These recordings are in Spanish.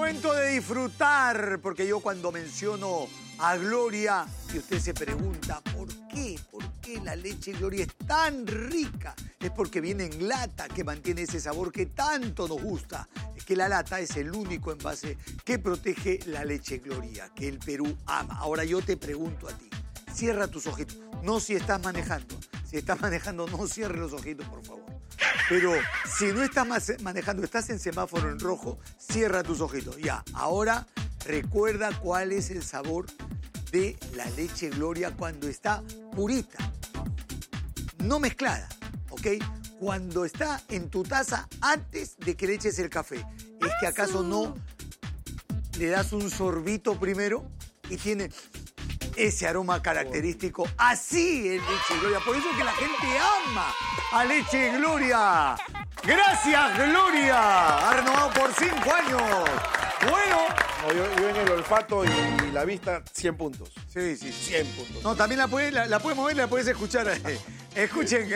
momento de disfrutar, porque yo cuando menciono a Gloria, y usted se pregunta, ¿por qué? ¿Por qué la leche Gloria es tan rica? Es porque viene en lata, que mantiene ese sabor que tanto nos gusta. Es que la lata es el único envase que protege la leche Gloria, que el Perú ama. Ahora yo te pregunto a ti, cierra tus ojitos. No si estás manejando. Si estás manejando, no cierres los ojitos, por favor. Pero si no estás manejando, estás en semáforo en rojo, cierra tus ojitos. Ya, ahora recuerda cuál es el sabor de la leche Gloria cuando está purita, no mezclada, ¿ok? Cuando está en tu taza antes de que le eches el café. ¿Es que acaso no le das un sorbito primero y tiene ese aroma característico? Así es leche Gloria. Por eso que la gente ama a leche Gloria. Gracias, Gloria. Ha renovado por 5 años. Bueno. No, yo en el olfato y la vista, 100 puntos. Sí, sí, 100 puntos. No, también la puedes mover y la puedes escuchar. Escuchen.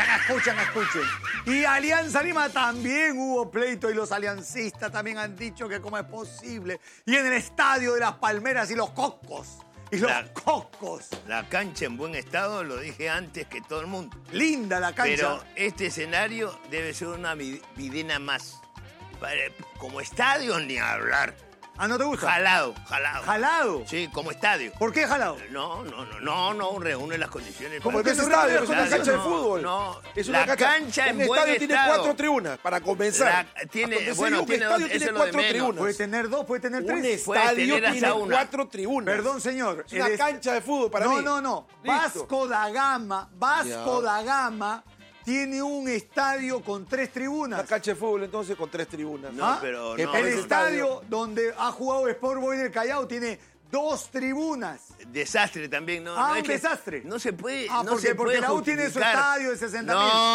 Y Alianza Lima también hubo pleito y los aliancistas también han dicho que cómo es posible. Y en el estadio de las Palmeras y los Cocos. La cancha en buen estado, lo dije antes que todo el mundo. Linda la cancha. Pero este escenario debe ser una videna más. Como estadio, ni hablar. Ah, ¿no te gusta? Jalado. ¿Jalado? Sí, como estadio. ¿Por qué jalado? No, reúne las condiciones. Como el estadio, es una cancha de fútbol. No, es una cancha en buen estadio tiene estado. 4 tribunas, para comenzar. Tiene estadio 2, tiene eso es lo de 4 menos. tribunas. Puede tener 2, puede tener 3. Un Puede estadio tener tiene hasta una. 4 tribunas. Perdón, señor. Es una cancha de fútbol para mí. No. Listo. Vasco da Gama tiene un estadio con 3 tribunas. Una cancha de fútbol entonces con 3 tribunas. No, pero no. El ese estadio donde ha jugado Sport Boys del Callao tiene 2 tribunas. Desastre también, ¿no? Ah, no es un que desastre. No se puede. Porque la U tiene su justificar. estadio de 60.000.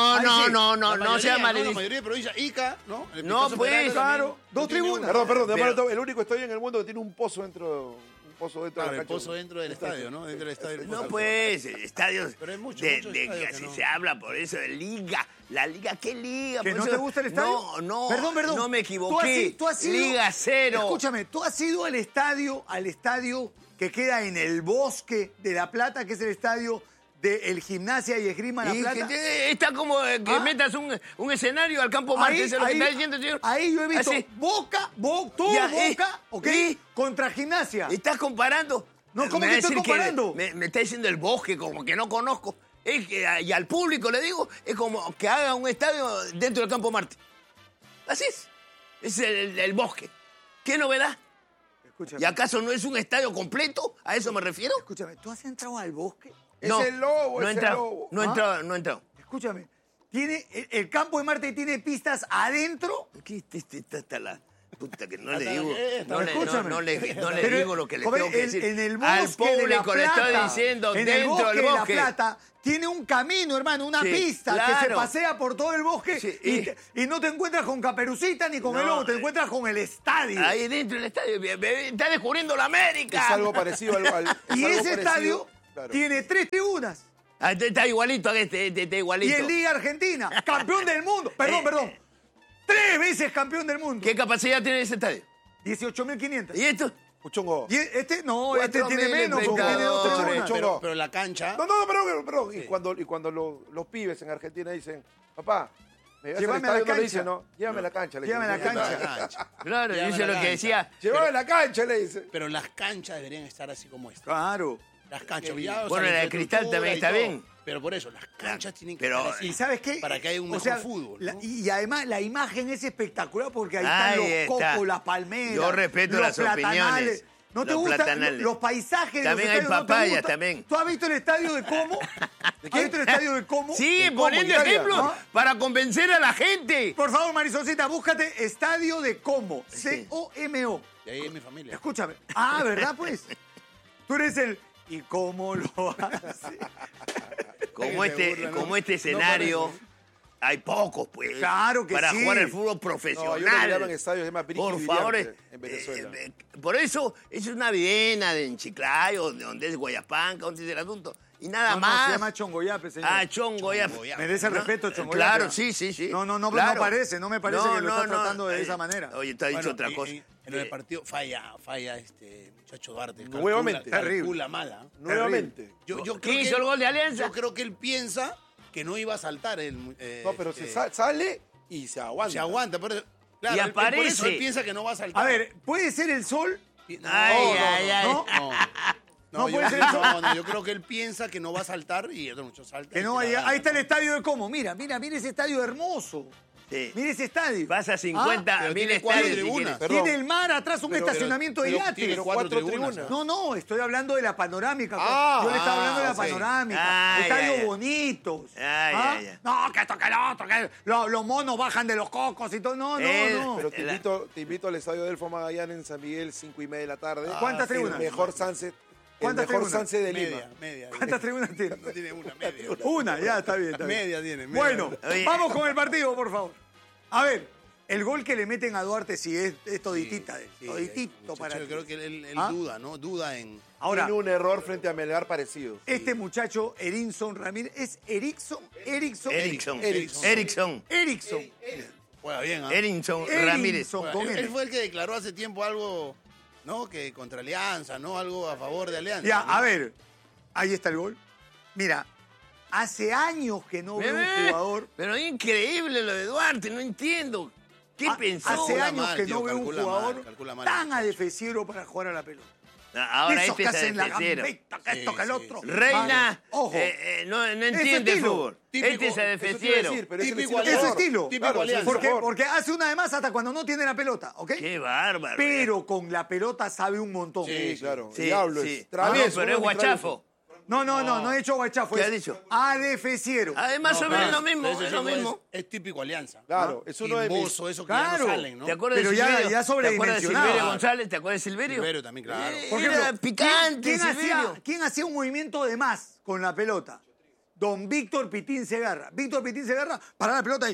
No sea La mayoría mayoría de provincias, Ica, ¿no? El No, Picasso pues, Pedraza claro, también 2 tiene tribunas. una. Perdón, el único estadio en el mundo que tiene un pozo dentro. Claro, de la el cancha. pozo dentro del estadio, ¿no? Dentro del estadio. No, pues, estadios. Pero hay muchos de estadios que que así no. se habla por eso de liga. La liga, ¿qué liga? ¿Que Por no eso- te gusta el estadio? No. Perdón. No me equivoqué. Tú has ido, Liga cero. Escúchame, tú has ido al estadio que queda en el Bosque de La Plata, que es el estadio del Gimnasia y Esgrima La Y Plata. que está como que metas un escenario al campo Marte, eso es lo que está diciendo, señor. Ahí yo he visto Así. Boca, Ya, ¿ok? y- Contra Gimnasia. ¿Estás comparando? No, ¿cómo Me que va a estoy decir comparando? me está diciendo el Bosque, como que no conozco. Es que, y al público le digo, es como que haga un estadio dentro del campo Marte. Así es. Es el Bosque. ¿Qué novedad? Escúchame, ¿Y acaso no es un estadio completo? ¿A eso me refiero? escúchame, ¿tú has entrado al Bosque? Es el lobo, no he es el entrado, lobo. no he entrado. Escúchame, el campo de Marte tiene pistas adentro. ¿Qué está la puta que no le Hasta digo? escúchame. No le Pero, digo lo que le joven, tengo que decir. En el Al Bosque de La público le estoy Plata, diciendo en el dentro Bosque del de La bosque. Plata tiene un camino, hermano, una Sí, pista que se claro. pasea por todo el bosque Sí, y no te encuentras con Caperucita ni con el lobo, te encuentras con el estadio. Ahí dentro del estadio. Está descubriendo la América. Es algo parecido al. Y es algo ese parecido, estadio claro. tiene 3 tribunas. Ah, está igualito a está Y igualito. en Liga Argentina, campeón del mundo. Perdón. 3 veces campeón del mundo. ¿Qué capacidad tiene ese estadio? 18.500. ¿Y esto? Puchongo. Y este no, 4.000 este tiene menos porque tiene 2 espectadores. tribunas. Chongo. Pero la cancha... No, perdón. Y cuando los pibes en Argentina dicen, papá, me llevas Llévame al a la estadio, no le cancha. dicen, no, llévame a la cancha. le Llévame a dicen. la cancha. Claro, Llévame eso es a la lo que cancha. decía. Llévame a la cancha, le dicen. Pero las canchas deberían estar así como esta. Claro. Las canchas. Bueno, la de Cristal también está bien. Pero por eso, las canchas tienen que Pero- estar así. ¿Y sabes qué? Para que haya un mejor fútbol, ¿no? Y además la imagen es espectacular porque ahí están Ahí los está. cocos, las palmeras. Yo respeto los las platanales. opiniones. ¿No te Los gustan platanales. los paisajes de También los hay estadios? ¿No te papayas, gustan? también. ¿Tú has visto el estadio de Como? ¿Has visto el estadio de Como? Sí, ¿De Como, poniendo Italia? ejemplos ¿Ah? para convencer a la gente. Por favor, Marisoncita, búscate estadio de Como. Sí. C-O-M-O. Y ahí es mi familia. Escúchame. Ah, ¿verdad, pues? Tú eres el... ¿Y cómo lo hace? Como Se burla, ¿no? como este escenario, hay pocos, pues. Claro que para sí. jugar el fútbol No, profesional. yo lo miraba en estadios, se llama Bricky Por Viriarte, favor, en Venezuela. por eso es una videna de Chiclayo, de donde es Guayapanca, donde es el asunto. y nada No, más. se llama Chongoyape, señor. Ah, Chongoyape. Chongoyape. Merece respeto, Chongoyape. Claro, sí. No, no claro. no me parece que lo está tratando de esa manera. Oye, te ha dicho Bueno, otra cosa. En el partido falla este muchacho Duarte. Nuevamente. Calcula mala. Nuevamente. Yo creo ¿Quién que hizo el gol de Alianza? Yo creo que él piensa que no iba a saltar el. No, pero se sale y se aguanta. Se aguanta, pero claro, Y él por eso aparece. él piensa que no va a saltar. A ver, ¿puede ser el sol? No, Ay. ¿No? No, puede ser eso. no, yo creo que él piensa que no va a saltar y el otro muchacho salta. Que no, ahí está el estadio de Como. Mira ese estadio hermoso. Sí. Mira ese estadio. Vas a 50 pero mil tiene 4 estadios. si tribunas. quieres. Perdón. Tiene el mar atrás, un Pero- estacionamiento de pero yates. tiene Pero 4 cuatro tribunas. tribunas. No, estoy hablando de la panorámica. Ah, Yo le estaba hablando de la ok. panorámica. Ay, Estadios ay, ay. bonitos. Ay. No, que esto, que lo otro, que los monos bajan de los cocos y todo. No. Pero te invito al estadio Delfo Magallanes en San Miguel, 5:30 de la tarde. ¿Cuántas tribunas? El mejor sunset. ¿Cuántas el mejor tribunas? sunset de Lima. Media. ¿Cuántas tribunas tiene? No tiene una, media. Una, ya, está bien. Media tiene. media. Bueno, Oye. vamos con el partido, por favor. A ver, el gol que le meten a Duarte sí es toditita. Sí, toditito muchacho, para yo ti. creo que él ¿Ah? duda, ¿no? Duda en. Ahora, Tiene un error frente a Melgar parecido. este muchacho, Erinson Ramírez, ¿es Erickson? Erickson. Juega bien, ¿ah? Erickson Ramírez. Erickson, con Él N. fue el que declaró hace tiempo algo, ¿no? Que contra Alianza, ¿no? Algo a favor de Alianza. Ya, ¿no? a ver, ahí está el gol. Mira, hace años que no veo un jugador. Pero es increíble lo de Duarte, no entiendo. ¿Qué pensó? Hace Calcula años mal, que tío, no veo un calcula jugador mal, calcula mal. tan adefesiero para jugar a la pelota. Ahora Esos este que es hacen la adefesiero. gambeta, que esto, que el Sí, otro. sí. Reina Ojo. no entiende estilo. fútbol. Típico, Este es Eso te iba a adefesiero. decir, pero es el Típico estilo Ese mejor. estilo. Típico Claro, Alianza. es el Porque, mejor. porque hace una de más hasta cuando no tiene la pelota, ¿ok? Qué bárbaro. Pero con la pelota sabe un montón. Sí, claro. Sí, Diablo sí. es travieso. No, pero es uno de mis guachafo. No he hecho guachafo. ¿Qué es ha dicho? Adefesiero. Además, No, sobre pero lo mismo, ese es lo chico mismo. Es típico Alianza. Claro, es uno de mis... Bozo, eso que Claro. ya no salen, ¿no? ¿Te acuerdas Pero de ya- Silverio? ya ¿Te acuerdas de sobredimensionado. Silverio González? ¿Te acuerdas de Silverio? Silverio también, claro. Por Era ejemplo, picante, ¿quién Silverio. quién hacía un movimiento de más con la pelota? Don Víctor Pitín Segarra. Víctor Pitín Segarra paraba la pelota y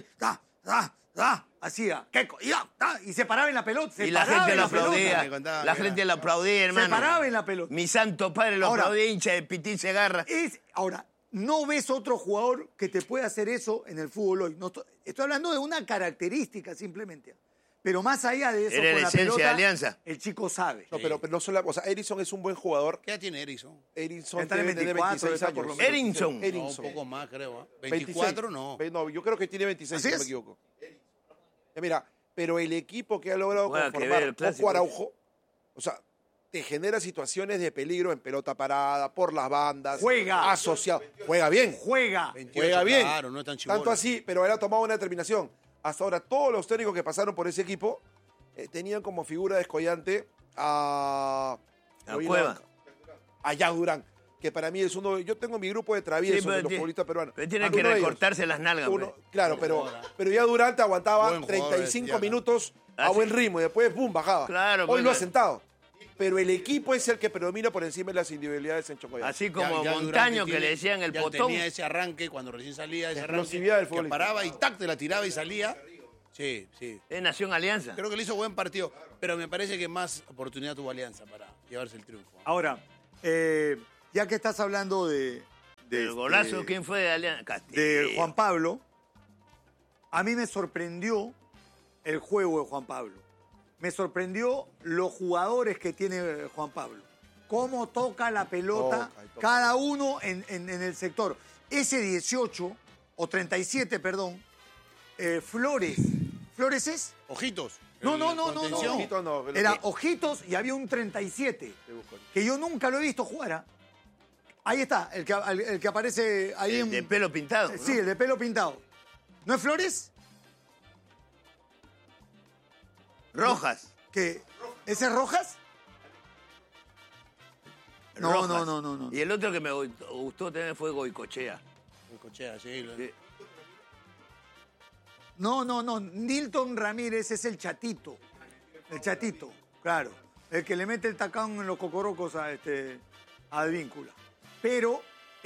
hacía. Y se paraba en la pelota. Y la paraba gente en lo la pelota. aplaudía. Me contaba La que gente era- lo aplaudía, hermano. Se paraba en la pelota. Mi santo padre lo Ahora- aplaudía, hincha de Pitín Segarra. Ahora, no ves otro jugador que te pueda hacer eso en el fútbol hoy. No estoy hablando de una característica simplemente. Pero más allá de eso, Era con la la esencia pelota, de Alianza. el chico sabe. No, pero no solo... O sea, Erickson es un buen jugador. ¿Qué edad tiene Erickson? Erickson Está en debe tener 24, 26 está por lo años. menos. Erickson. No, Erickson. un poco más, creo. ¿ah? 26. 24 no. No, yo creo que tiene 26, ¿Así si no es? me equivoco. Ya, mira, pero el equipo que ha logrado Bueno, que ver conformar el clásico. Coco Araujo, o sea, te genera situaciones de peligro en pelota parada, por las bandas. Juega. Asociado. Juega bien. Juega. 28, Juega bien. Claro, no es tan chibolo. Tanto así, pero él ha tomado una determinación. Hasta ahora, todos los técnicos que pasaron por ese equipo tenían como figura descollante a Cueva. a Jack Durán, que para mí es uno. Yo tengo mi grupo de traviesos Sí, pero de los tiene- futbolistas peruanos. Pero tiene Uno que de ellos. recortarse las nalgas. Uno- pues. claro, pero ya Durán te aguantaba Buen jugador 35 ese, minutos a Ah, buen sí. ritmo y después, ¡pum!, bajaba. Claro, Hoy pues, lo ha claro. sentado. Pero el equipo es el que predomina por encima de las individualidades en Chocoyán. Así Ya- como ya Montaño, Durán que le decían el ya potón. tenía ese arranque cuando recién salía, ese La arranque. explosividad del que futbolista. paraba y tac, te la tiraba y salía. Sí. Es Nación Alianza. Creo que le hizo buen partido, pero me parece que más oportunidad tuvo Alianza para llevarse el triunfo. Ahora, ya que estás hablando de El golazo, ¿quién fue de Alianza? Castillo. de Juan Pablo, a mí me sorprendió el juego de Juan Pablo. Me sorprendió los jugadores que tiene Juan Pablo. Cómo toca la pelota, Toca y toca. cada uno en el sector. Ese 18, o 37, perdón, Flores. ¿Flores es? Ojitos. No, el no, no, no, contención. no. Ojitos no, pero- Era Ojitos y había un 37, Te busco. que yo nunca lo he visto jugar. ¿Ah? Ahí está, el que aparece ahí El en... de pelo pintado. ¿no? Sí, el de pelo pintado. ¿No es Flores? Rojas. ¿Qué? ¿Ese es Rojas? No, Rojas. no. Y el otro que me gustó también fue Goicochea. El Cochea, sí. Sí. No. Nilton Ramírez es el chatito. El chatito, claro. El que le mete el tacán en los cocorocos a Advíncula. Pero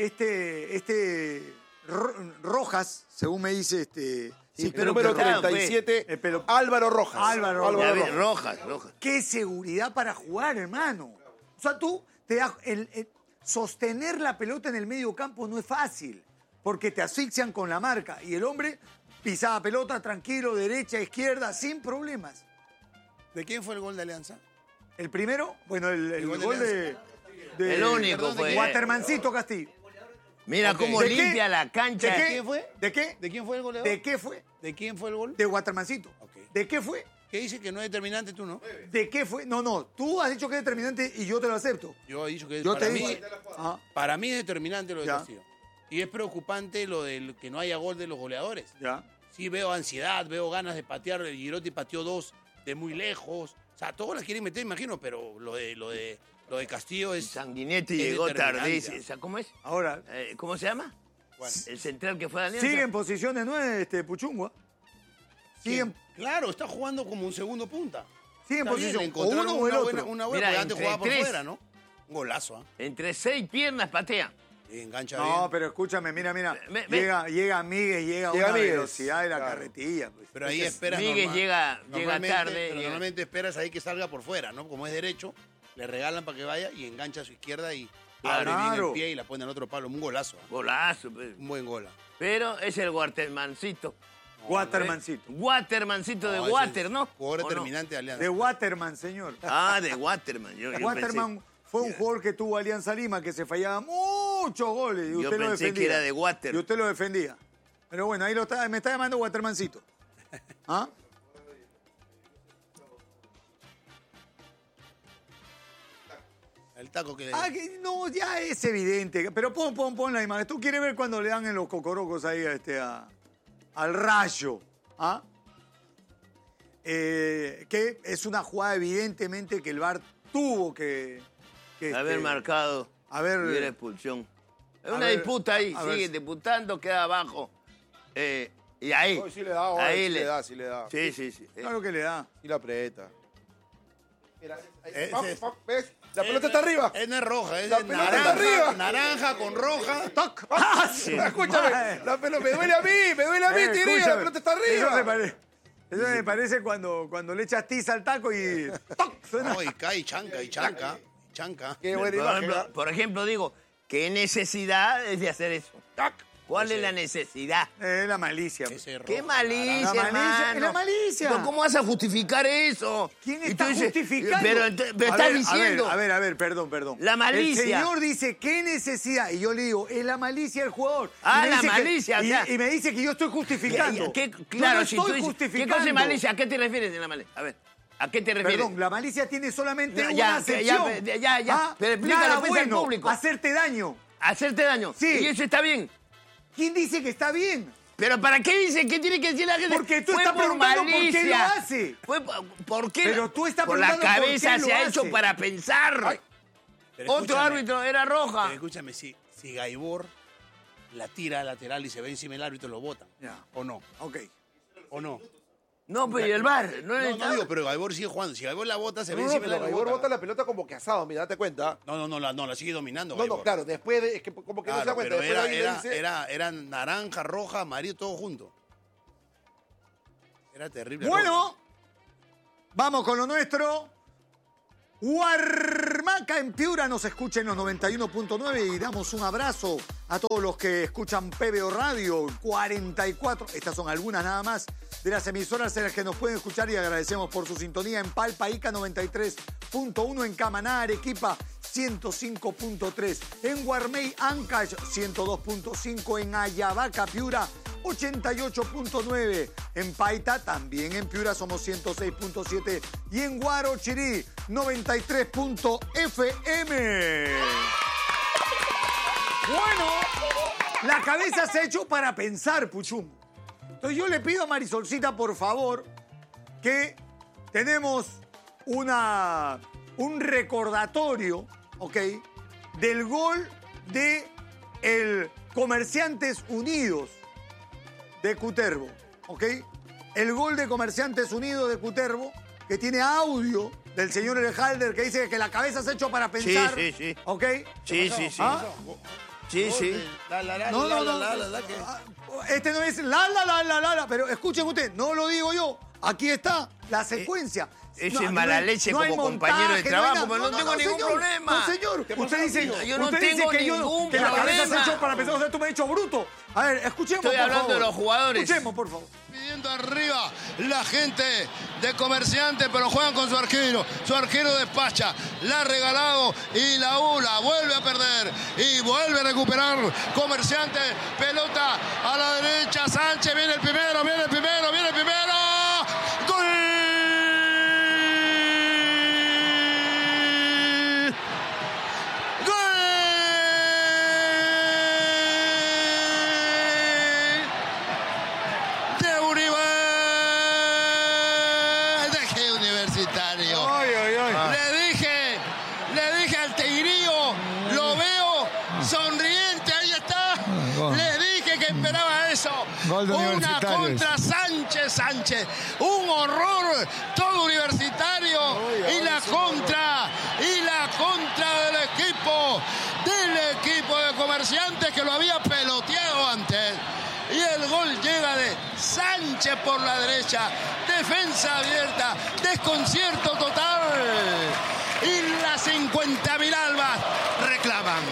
Rojas, según me dice Sí, El pero número pintado, 37, El pelo- Álvaro Rojas. Álvaro Ya ves, Rojas. Rojas. qué seguridad para jugar, hermano. O sea, tú te das sostener la pelota en el medio campo no es fácil, porque te asfixian con la marca. Y el hombre pisaba pelota tranquilo, derecha, izquierda, sin problemas. ¿De quién fue el gol de Alianza? El primero, bueno, el gol de gol de El único perdón, fue. Watermancito Castillo. Mira Ok. cómo ¿De qué? limpia la ¿De cancha. qué? quién fue? ¿De qué? ¿De quién fue el goleador? ¿De qué fue? ¿De quién fue el gol? De Watermancito. Ok. ¿De qué fue? ¿Qué dice que no es determinante tú, no? ¿De qué fue? No, tú has dicho que es determinante y yo te lo acepto. Yo he dicho que Yo para te mí, dije. Ah, para mí es determinante lo de Ya. Castillo. Y es preocupante lo de que no haya gol de los goleadores. ya. Sí veo ansiedad, veo ganas de patear. El Girotti pateó 2 de muy lejos. O sea, todos las quieren meter, imagino, pero lo de Castillo es... Sanguinetti es llegó determinante. tardísimo. ¿Cómo es? Ahora, ¿Cómo se llama? ¿Cuál? El central que fue de Alianza. sigue en posición de 9 Puchungua. Sigue en, Claro, está jugando como un segundo punta. sigue en Está bien, posición. le o encontraron uno o el una otro. buena, una buena, Mira, porque antes entre jugaba por tres. fuera, ¿no? Un golazo, ¿ah? Entre 6 piernas patea. Engancha No, bien. pero escúchame, mira. Ve. Llega Míguez, llega a Llega una Míguez, velocidad de la claro. carretilla. Pues. Pero ahí Es que esperas Miguel llega normalmente, tarde, pero llega. normalmente esperas ahí que salga por fuera, ¿no? Como es derecho, le regalan para que vaya y engancha a su izquierda y abre bien Claro. el pie y la pone al otro palo. Un golazo, ¿ah? Golazo. Pues. Un buen gol. ¿ah? Pero es el Watermancito. Watermancito. Watermancito de No, ese Water, es ¿no? Jugador ¿O no? determinante de Alianza. De Waterman, señor. Ah, de Waterman. Yo Waterman fue un jugador que tuvo Alianza Lima que se fallaba muchos goles y Yo usted lo pensé defendía. que era de Water. Y usted lo defendía. Pero bueno, ahí me está llamando Watermancito. ¿Ah? El taco que... No, ya es evidente. Pero pon la imagen. ¿Tú quieres ver cuando le dan en los cocorocos ahí al Rayo? ¿Ah? Que es una jugada evidentemente que el VAR tuvo que Haber marcado. a ver, Y era expulsión. Es a una ver, disputa ahí. a ver Sigue si- disputando, queda abajo. Y ahí. No, sí le da, ahora, ahí sí le da, sí le da. Sí. claro que le da. Y la aprieta. Mira, ahí, Ese es- ¿ves? La pelota está arriba. No es roja, es La de pelota está naranja, arriba. naranja con roja. ¡Toc! Escúchame, la pelota me duele a mí, Tirillo, la Escúchame, pelota está arriba. Eso me parece cuando le echas tiza al taco y ¡toc! Suena. No, y cae y chanca. Qué buena imagen. ¿ah? Por ejemplo, digo, ¿qué necesidad es de hacer eso? ¿Cuál es la necesidad? La malicia. Ese rojo, ¡Qué malicia, La malicia, hermano! es la malicia. Pero ¿cómo vas a justificar eso? ¿Quién Y está tú dices, justificando? Pero A estás ver, diciendo... A ver, perdón. La malicia. El señor dice, ¿qué necesidad? Y yo le digo, es la malicia del jugador. Ah, Y me la dice que- malicia, o sea. y me dice que yo estoy justificando. ¿Qué- Yo claro, no si tú estoy dices, ¿qué justificando. cosa es malicia? ¿A qué te refieres de la malicia? A ver, ¿a qué te refieres? Perdón, la malicia tiene solamente No, una ya, acepción. ya. Pero explícalo, nada pues, al bueno, público. hacerte daño. Hacerte daño. Sí. Y eso está bien. ¿Quién dice que está bien? Pero ¿para qué dice que tiene que decir la gente? Porque tú Fue estás por preguntando por qué malicia. lo hace. ¿Por qué? Pero tú estás por la preguntando por cabeza qué lo se ha hace. hecho para pensar. Pero Otro escúchame, árbitro era roja. pero escúchame, si Gaibor la tira a lateral y se ve encima el árbitro, lo bota. Ya. ¿O no? Ok. ¿O no? No, pero ¿y el bar? No, No digo, pero Gaibor sigue jugando. Si Gaibor la bota, se ve No, encima el pero árbitro. Gaibor lo bota bota. la pelota como que asado, mira, date cuenta. No, la sigue dominando. No, Gaibor. claro, después de, es que como que no se da Claro, cuenta. pero Después alguien le dice, era naranja, roja, amarillo, todo junto. Era terrible. Bueno, vamos con lo nuestro. Huarmaca en Piura nos escucha en los 91.9 y damos un abrazo a todos los que escuchan PBO Radio 44. Estas son algunas nada más de las emisoras en las que nos pueden escuchar y agradecemos por su sintonía en Palpa Ica 93.1, en Camaná, Arequipa 105.3, en Guarmey, Ancash 102.5, en Ayabaca, Piura 88.9, en Paita, también en Piura somos 106.7 y en Guarochirí 93.fm. Bueno, la cabeza se ha hecho para pensar, Puchum. Entonces yo le pido a Marisolcita, por favor, que tenemos un recordatorio, ¿ok?, del gol de el Comerciantes Unidos de Cutervo, ¿ok? El gol de Comerciantes Unidos de Cutervo, que tiene audio del señor Elejalder, que dice que la cabeza se ha hecho para pensar. sí. ¿Ok? Sí. ¿Ah? Sí. ¿qué? Este no es la, pero escuchen ustedes, no lo digo yo, aquí está la secuencia. Ese es mala leche como compañero de trabajo, pero no tengo ningún problema. No, señor. Usted dice, Yo no usted dice tengo que ningún que la cabeza se problema. echó para pensar, o sea, tú me has dicho bruto. A ver, escuchemos, Estoy por hablando favor. de los jugadores. Escuchemos, por favor. Pidiendo arriba la gente de Comerciante, pero juegan con su arquero. Su arquero despacha, la ha regalado y la ULA vuelve a perder y vuelve a recuperar Comerciante. Pelota a la derecha, Sánchez, viene el primero, viene el primero, viene el primero. ¡Gol! Universitario. Ay, ay, ay. Le dije al Tigrillo, lo veo sonriente, ahí está. Le dije que esperaba eso. Una contra Sánchez. Un horror, todo Universitario. Y la contra del equipo de Comerciantes que lo había peloteado antes. Y el gol llega de Sánchez por la derecha. Defensa abierta. Desconcierto total. Y las 50.000 albas reclaman.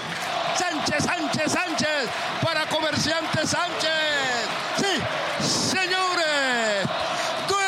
Sánchez. Para Comerciantes Sánchez. Sí, señores. ¡Gol!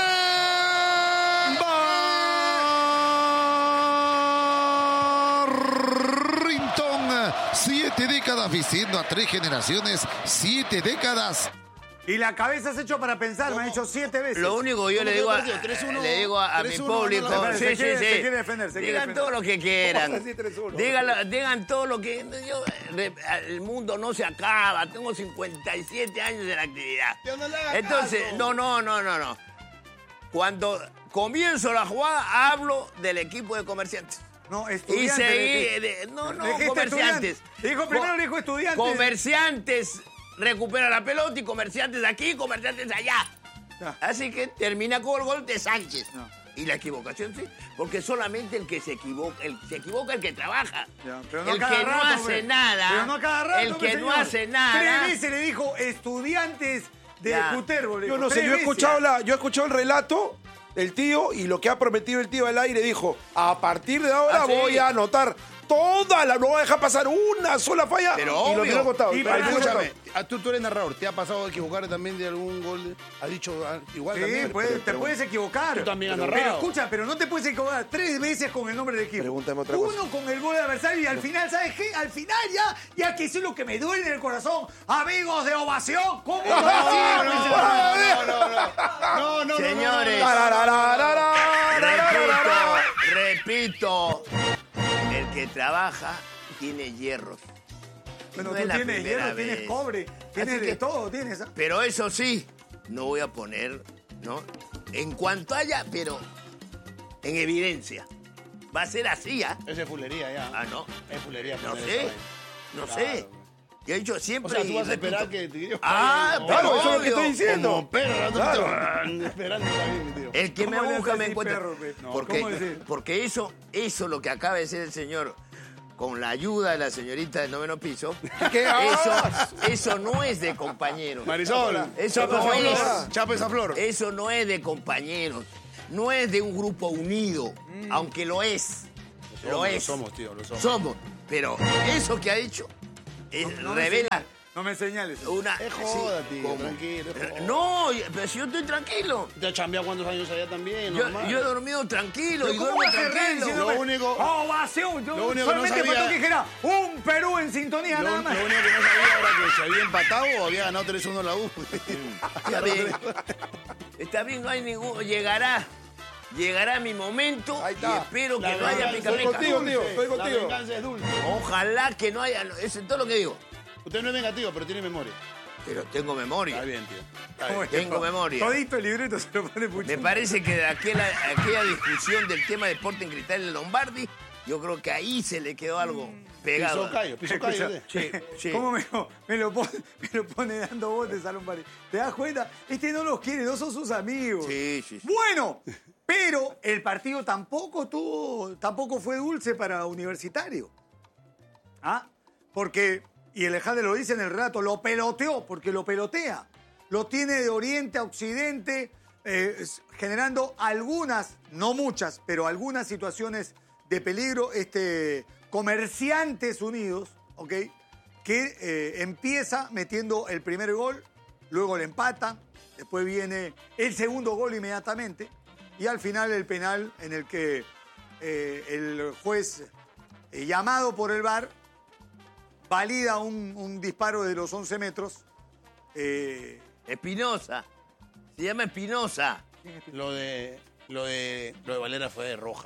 7 décadas vistiendo a 3 generaciones, 7 décadas. Y la cabeza se echó para pensar, me ha dicho 7 veces. Lo único que yo le digo a mi público, Se quiere defender. digan todo lo que quieran. Vamos a decir 3-1. Digan todo lo que... el mundo no se acaba. Tengo 57 años de la actividad. Entonces, no. Cuando comienzo la jugada, hablo del equipo de Comerciantes. No, Y estudiantes. seguí... Dijiste Comerciantes. Primero dijo estudiantes. Comerciantes recupera la pelota y Comerciantes aquí, Comerciantes allá. Ya. Así que termina con el gol de Sánchez. No. Y la equivocación sí, porque solamente el que se equivoca, el que trabaja. Ya, pero no el cada que no rato, hace hombre. nada. Pero no cada rato, el que hombre, no señor. hace nada. 3 veces le dijo estudiantes de Ya. Cutervo. le Yo dijo, no sé, 3 yo he veces. escuchado el relato del tío y lo que ha prometido el tío al aire dijo, a partir de ahora ¿Ah, sí? voy a anotar toda la, no voy a dejar pasar una sola falla. Pero y lo obvio. que he contado. Y Y para- lo que he contado. Escúchame, tú eres narrador. ¿Te ha pasado a equivocar también de algún gol? ¿Has dicho igual Sí, también? te puedes equivocar. Tú también has Pero narrado. escucha, pero no te puedes equivocar 3 veces con el nombre del equipo. Pregúntame otra cosa. Uno con el gol de adversario y al final, ¿sabes qué? Al final ya que eso es lo que me duele en el corazón. Amigos de Ovación, ¿cómo lo No. Señores, repito, el que trabaja tiene hierros. Bueno, No tú es la tienes primera hierro, tienes vez. cobre, tienes Así de que- todo, tienes. ¿Ah? Pero eso sí, no voy a poner, ¿no? En cuanto haya, pero en evidencia. Va a ser así, ¿ah? Esa es fulería ya. Ah, no. Es fulería. No poner sé. eso ahí. No Claro. sé. Yo he dicho O siempre. sea, tú y vas a repito. esperar que Tigrillo Ah, falle, Claro, pero eso es lo que obvio. estoy diciendo. Como perro, ¿no? Claro. Esperando también, mi tío. El que me ¿Cómo le busca haces me así, encuentra. perro, pe? No, porque ¿cómo decir? porque eso lo que acaba de decir el señor, con la ayuda de la señorita del 9º piso, ¿Qué? eso no es de compañeros. Marisol. Eso no es. Chapa esa flor. Eso no es de compañeros. No es de un grupo unido, aunque lo es. Lo es. Lo somos, tío, lo somos. Somos. Pero eso que ha dicho revela No me señales. una... Es joda, sí, tío, como- tranquilo, es joda. No, pero si yo estoy tranquilo. ¿Te has chambeado cuántos años allá también? Yo Normal. he dormido tranquilo y ¿Cómo duermo va a ser real tranquilo. diciéndome, Lo único- Ovación. Yo lo único que no solamente sabía- faltó que dijera un Perú en sintonía, Lo nada único más. que no sabía era que se había empatado o había ganado 3-1 la U. Está bien. Está bien, no hay ningún... Llegará mi momento Ahí y está. espero que La no haya venganza, pica estoy contigo, tío, estoy La contigo. venganza es dulce. Ojalá que no haya... Eso es todo lo que digo. Usted no es vengativo, pero tiene memoria. Pero tengo memoria. Está bien, tío. Está ¿Cómo bien. es que Tengo memoria. Todito el libreto se lo pone mucho. Me parece que de aquella discusión del tema de Sporting Cristal en Lombardi, yo creo que ahí se le quedó algo pegado. Pisó callo. Escucha, Sí, sí. ¿Cómo me lo pone dando botes a Lombardi? ¿Te das cuenta? Este no los quiere, no son sus amigos. Sí, sí, sí. Bueno, pero el partido tampoco fue dulce para Universitario. ¿Ah? Porque, y el Alejandro lo dice en el relato, lo peloteó, porque lo pelotea. Lo tiene de oriente a occidente, generando algunas, no muchas, pero algunas situaciones de peligro. Comerciantes Unidos, ¿ok? Que empieza metiendo el primer gol, luego le empatan, después viene el segundo gol inmediatamente y al final el penal en el que el juez llamado por el VAR valida un disparo de los 11 metros. Espinosa. Se llama Espinosa. Lo de Valera fue de roja.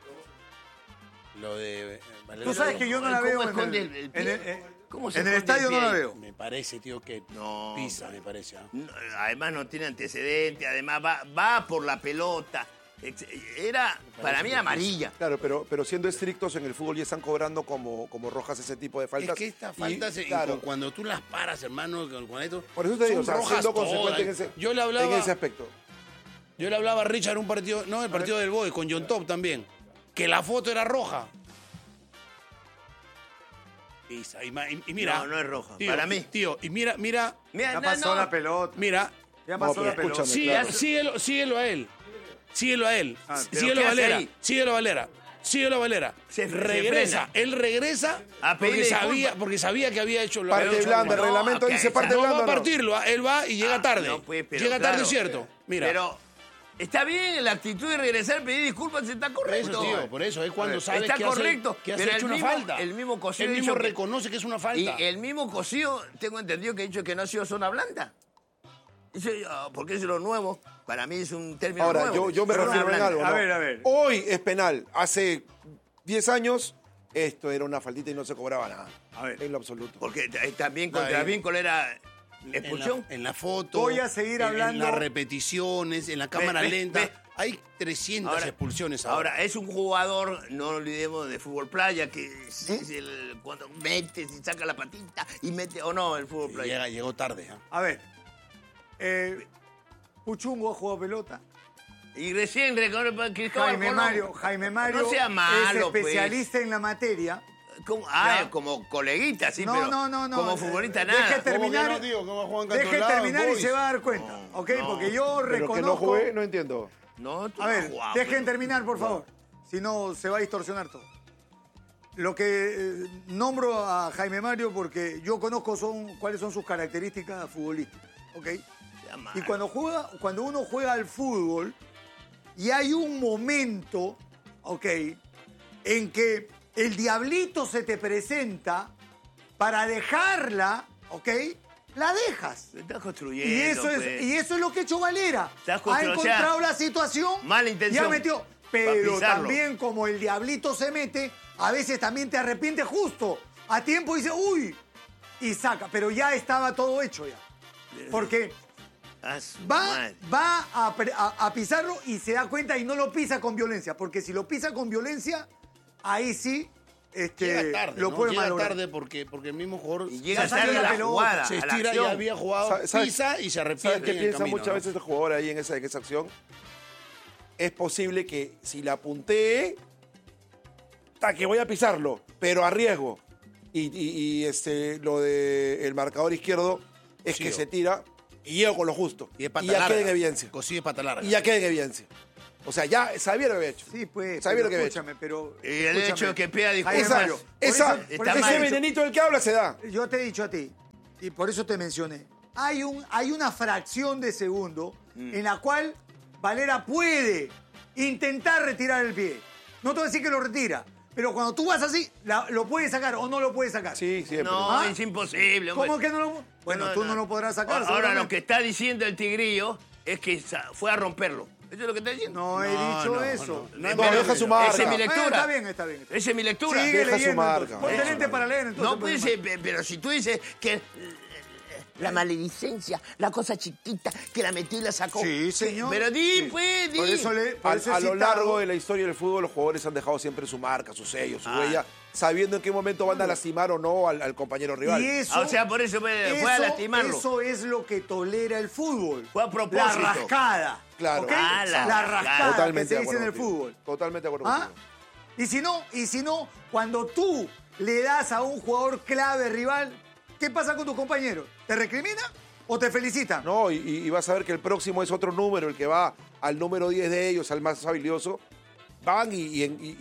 Lo de Valera. Tú sabes que yo no la veo ¿Cómo esconde en el pie? ¿Cómo se en el esconde estadio pie no la ahí? veo. Me parece, tío, que No, pisa, me parece. ¿Ah? No, además no tiene antecedentes, además va por la pelota. Era, para mí, amarilla. Claro, pero siendo estrictos en el fútbol ya están cobrando como rojas ese tipo de faltas. Es que estas faltas, claro, cuando tú las paras, hermano, con esto, por eso te digo, son rojas siendo todas. consecuente en ese, Yo le hablaba, en ese aspecto. Yo le hablaba a Richard en un partido, no, el partido del Boy, con John Top también, que la foto era roja. Pisa, y mira. No, no es roja, tío, para mí. Tío, y mira, Ya pasó la pelota. mira, Ya pasó la pero pelota. escúchame, síguelo a él. Síguelo a él. ¿pero Síguelo qué a hace Valera. ahí? Síguelo a Valera. Síguelo a Valera. Se Regresa. frena. Él regresa A pedirle porque sabía que había hecho lo Parte había hecho blanda, el no, reglamento ok, dice parte No blanda. va a ¿o no? partirlo. Él va y llega tarde. No, pues, pero llega tarde, claro. es cierto. Mira. Pero está bien la actitud de regresar, pedir disculpas, está por eso, correcto. tío, por eso es cuando sabes Está que correcto, que has pero hecho el una mismo- falta. el mismo Cosío Él mismo dicho que- reconoce que es una Y falta. el mismo Cosío, tengo entendido que ha dicho que no ha sido zona blanda. Dice, porque es lo nuevo. Para mí es un término Ahora, nuevo. yo me Zona refiero en blanda. algo, ¿no? A ver. Hoy es penal. Hace 10 años, esto era una faltita y no se cobraba nada. A ver. En lo absoluto. Porque también No, contra ahí- Víncula era expulsión. En la foto. Voy a seguir hablando. En las repeticiones, en la cámara Ve, lenta. ve. Hay 300 expulsiones ahora. Ahora, es un jugador, no olvidemos, de fútbol playa, que cuando mete, si saca la patita y mete, o no, el fútbol playa. Llegó tarde. ¿Ah? A ver. Puchungo ha jugado pelota. Y recién reconoce Cristóbal Jaime Mario No sea malo, es especialista en la materia. como coleguita, sí, No, pero no. como futbolista Deje nada. terminar, tío? ¿Cómo juegan deje terminar y se va a dar cuenta. ¿Ok? Porque yo Pero que reconozco... no jugué, no entiendo. No, tú A no ver, jugabas, dejen pues. terminar, por favor. Si no, se va a distorsionar todo. Lo que nombro a Jaime Mario porque yo conozco cuáles son sus características futbolísticas. ¿Ok? Y cuando uno juega al fútbol y hay un momento, ¿ok?, en que el diablito se te presenta para dejarla, ¿ok?, la dejas. Lo estás construyendo, Y eso, pues. y eso es lo que ha hecho Valera. Estás Ha construyendo, encontrado o sea, la situación mala intención. y ha metido. Pa' Pero pisarlo. también como el diablito se mete, a veces también te arrepientes justo. A tiempo dice, uy, y saca. Pero ya estaba todo hecho ya. Porque va a pisarlo y se da cuenta y no lo pisa con violencia. Porque si lo pisa con violencia, ahí sí Llega tarde, lo ¿no? puede Llega malograr. tarde porque el mismo jugador Y llega Ya salió tarde la la pelota, jugada. se a la estira y acción. había jugado, pisa y se ¿Sabes arrepiente qué en el piensa camino, muchas ¿no? veces el jugador ahí en esa acción? Es posible que si la puntee, que voy a pisarlo, pero a riesgo. Y lo del marcador izquierdo es Sí, que se tira y llego con lo justo. Y es pata ya larga. queda en evidencia. Consigue pata larga. Y ya queda en evidencia. O sea, ya sabía lo que había hecho. Sí, pues. Sabía pero lo que había hecho. escúchame, pero. Y el escúchame. hecho de que pida disculpas. Jaime Esa, Mario, por está eso mal. ese venenito del que habla se da. Yo te he dicho a ti, y por eso te mencioné, hay una fracción de segundo en la cual Valera puede intentar retirar el pie. No te voy a decir que lo retira, pero cuando tú vas así, lo puedes sacar o no lo puedes sacar. Sí, siempre. No, ¿Ah? es imposible. hombre. ¿Cómo que no lo...? Bueno, tú no lo podrás sacar. Ahora, lo seguramente. que está diciendo el tigrillo es que fue a romperlo. ¿Eso es lo que está diciendo? No he dicho eso. No, deja su marca. Esa es mi lectura. Está bien. Esa es mi lectura. Sigue Deja su leyendo. marca. Entonces. Ponte Eso. lente para leer, entonces. No puede pues, ser, pero si tú dices que la maledicencia, la cosa chiquita, que la metió y la sacó. Sí, señor. Pero di, Sí. pues, di. Por eso he A lo citado- largo de la historia del fútbol, los jugadores han dejado siempre su marca, su sello, su huella, sabiendo en qué momento van a lastimar o no al compañero rival. Y eso, Ah, o sea, por eso fue a lastimarlo. Eso es lo que tolera el fútbol. Fue a propósito. La rascada. Claro. ¿ok? Ah, la la rascada. rascada Totalmente que de se dice acuerdo en el contigo. fútbol. Totalmente de acuerdo ¿Ah? contigo. Y si no, cuando tú le das a un jugador clave rival, ¿qué pasa con tus compañeros? ¿Te recrimina? o te felicitan. No, y vas a ver que el próximo es otro número, el que va al número 10 de ellos, al más habilidoso. Van y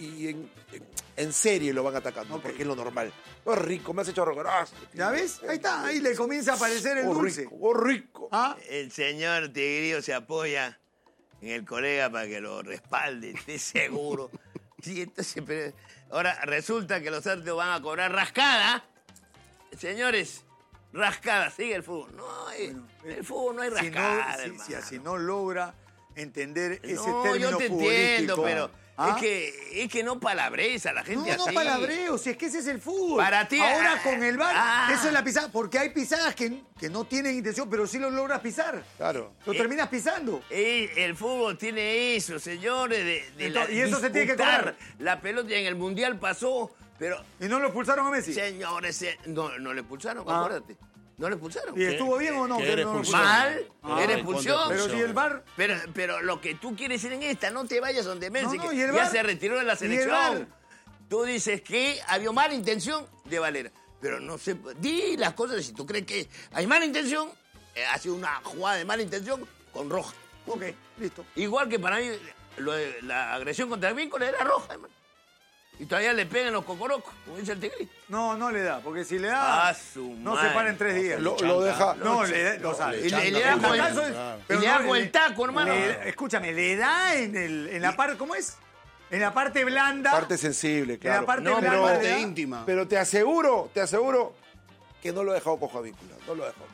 en serie lo van atacando, porque es lo normal. Oh, rico, me has hecho recordar. ¿Ya ves? Ahí está, ahí le comienza a aparecer el dulce. Rico. ¿Ah? El señor Tigrillo se apoya en el colega para que lo respalde, esté seguro. Sí, entonces, pero ahora resulta que los árbitros van a cobrar rascada. Señores, rascada, sigue el fútbol. No, el fútbol no hay rascada, hermano. Si no logra entender ese No, término yo te futbolístico. entiendo, pero ¿Ah? es que no palabres a la gente así. No palabreo, si es que ese es el fútbol. Para ti, ahora con el VAR, eso es la ah. pisada, porque hay pisadas que no tienen intención, pero sí lo logras pisar. Claro. Lo terminas pisando. El fútbol tiene eso, señores, Y eso se tiene que cobrar. La pelota en el Mundial pasó, pero... ¿Y no lo expulsaron a Messi? Señores, no le expulsaron, Ah. acuérdate. No le expulsaron. ¿Y estuvo bien o no? ¿Qué Que era no lo expulsión? expulsaron. Mal, era expulsión. Pero si el VAR... Pero lo que tú quieres decir en esta, no te vayas donde Messi, No, que ¿y el ya VAR? se retiró de la ¿Y el selección. VAR? Tú dices que había mala intención de Valera. Pero no sé, di las cosas. Si tú crees que hay mala intención, ha sido una jugada de mala intención con roja. Ok, listo. Igual que para mí, la agresión contra el vínculo era roja, hermano. Y todavía le pegan los cocorocos, como dice el Tigre. No le da, porque si le da, A su no madre. se para en 3 días. Lo deja. No, le da, o sea, Y le da con el taco, hermano. Escúchame, le da en la parte, ¿cómo es? En la parte blanda. Parte sensible, claro. En la parte No, blanda. pero le parte da. íntima. Pero te aseguro que no lo he dejado cojo a víncula. No lo he dejado.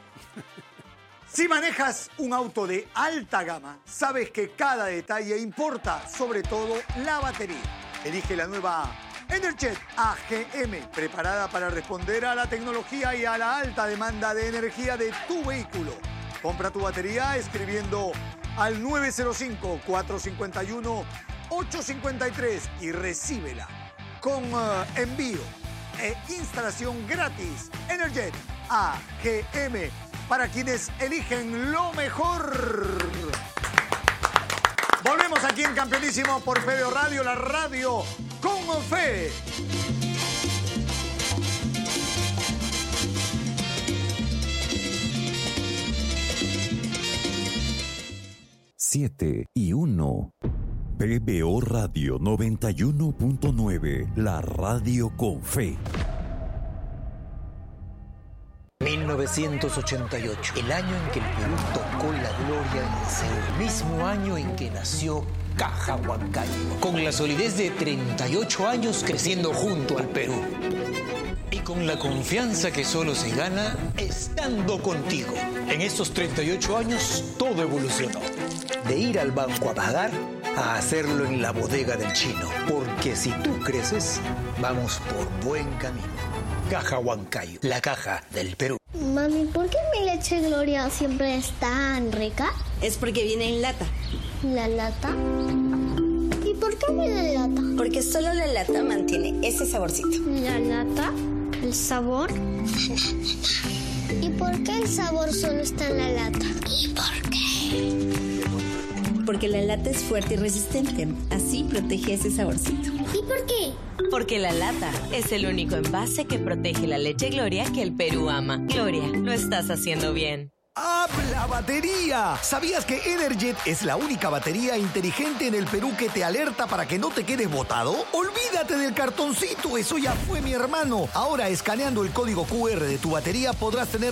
Si manejas un auto de alta gama, sabes que cada detalle importa, sobre todo la batería. Elige la nueva Energet AGM, preparada para responder a la tecnología y a la alta demanda de energía de tu vehículo. Compra tu batería escribiendo al 905-451-853 y recíbela con envío e instalación gratis. Energet AGM, para quienes eligen lo mejor. Volvemos aquí en Campeonísimo por Fede Radio, la radio con fe. Siete y 1. PBO Radio 91.9, la radio con fe. 1988, el año en que el Perú tocó la gloria en Seúl, el mismo año en que nació Caja Huancayo, con la solidez de 38 años creciendo junto al Perú. Y con la confianza que solo se gana estando contigo. En estos 38 años todo evolucionó. De ir al banco a pagar a hacerlo en la bodega del chino. Porque si tú creces, vamos por buen camino. Caja Huancayo, la caja del Perú. Mami, ¿por qué mi leche Gloria siempre es tan rica? Es porque viene en lata. ¿La lata? ¿Y por qué viene en lata? Porque solo la lata mantiene ese saborcito. ¿La lata? ¿El sabor? ¿Y por qué el sabor solo está en la lata? ¿Y por qué? Porque la lata es fuerte y resistente. Así protege ese saborcito. ¿Y por qué? Porque la lata es el único envase que protege la leche Gloria que el Perú ama. Gloria, lo estás haciendo bien. ¡Habla batería! ¿Sabías que Energet es la única batería inteligente en el Perú que te alerta para que no te quedes botado? Olvídate del cartoncito, eso ya fue, mi hermano. Ahora, escaneando el código QR de tu batería podrás tener